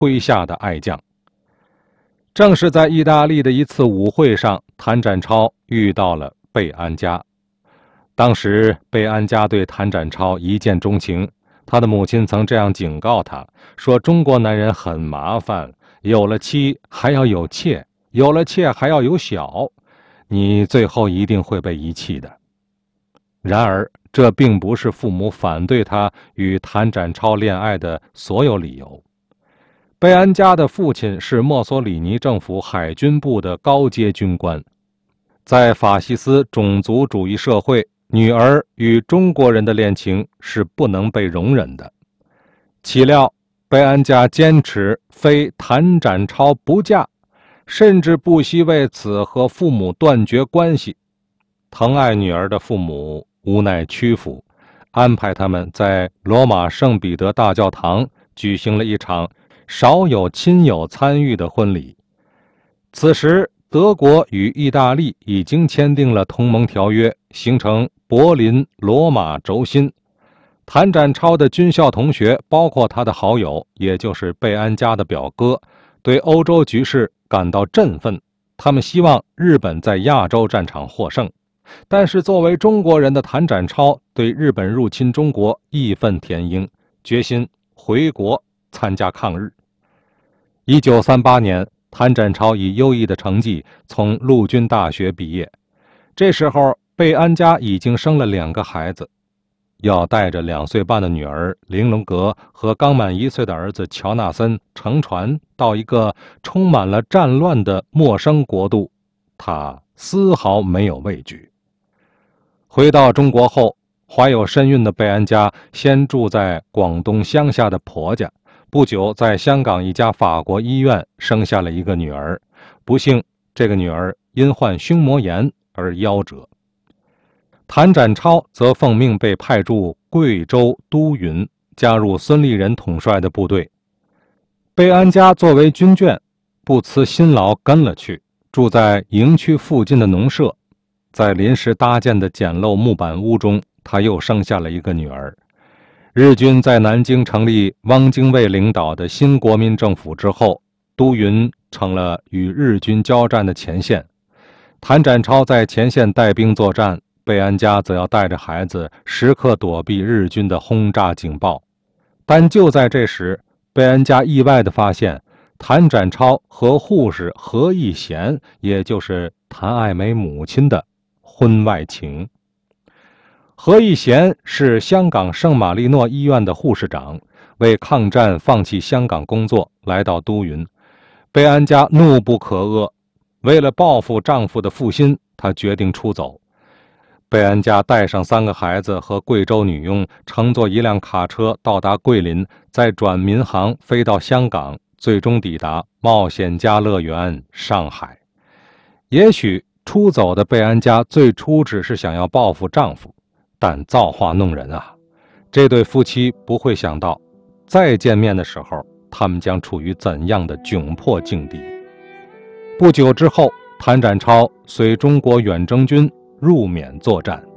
麾下的爱将。正是在意大利的一次舞会上，谭展超遇到了贝安佳。当时贝安佳对谭展超一见钟情，他的母亲曾这样警告他说：中国男人很麻烦，有了妻还要有妾，有了妾还要有小，你最后一定会被遗弃的。然而这并不是父母反对他与谭展超恋爱的所有理由。贝安佳的父亲是墨索里尼政府海军部的高阶军官，在法西斯种族主义社会，女儿与中国人的恋情是不能被容忍的。岂料贝安佳坚持非谭展超不嫁，甚至不惜为此和父母断绝关系。疼爱女儿的父母无奈屈服，安排他们在罗马圣彼得大教堂举行了一场少有亲友参与的婚礼。此时德国与意大利已经签订了同盟条约，形成柏林罗马轴心。谭展超的军校同学，包括他的好友，也就是贝安佳的表哥，对欧洲局势感到振奋，他们希望日本在亚洲战场获胜。但是作为中国人的谭展超对日本入侵中国义愤填膺，决心回国参加抗日。1938年，谭展超以优异的成绩从陆军大学毕业。这时候贝安佳已经生了2个孩子，要带着2岁半的女儿玲珑格和刚满1岁的儿子乔纳森乘船到一个充满了战乱的陌生国度，他丝毫没有畏惧。回到中国后，怀有身孕的贝安佳先住在广东乡下的婆家，不久在香港一家法国医院生下了一个女儿，不幸这个女儿因患胸膜炎而夭折。谭展超则奉命被派驻贵州都匀，加入孙立人统帅的部队。贝安佳作为军眷，不辞辛劳跟了去，住在营区附近的农舍。在临时搭建的简陋木板屋中，他又生下了一个女儿。日军在南京成立汪精卫领导的新国民政府之后，都匀成了与日军交战的前线。谭展超在前线带兵作战，贝安佳则要带着孩子时刻躲避日军的轰炸警报。但就在这时，贝安佳意外地发现谭展超和护士何义贤，也就是谭爱梅母亲的婚外情。何义贤是香港圣马力诺医院的护士长，为抗战放弃香港工作，来到都匀。贝安佳怒不可遏，为了报复丈夫的负心，她决定出走。贝安佳带上3个孩子和贵州女佣，乘坐一辆卡车到达桂林，再转民航飞到香港，最终抵达冒险家乐园上海。也许出走的贝安佳最初只是想要报复丈夫，但造化弄人啊！这对夫妻不会想到，再见面的时候，他们将处于怎样的窘迫境地。不久之后，谭展超随中国远征军入缅作战。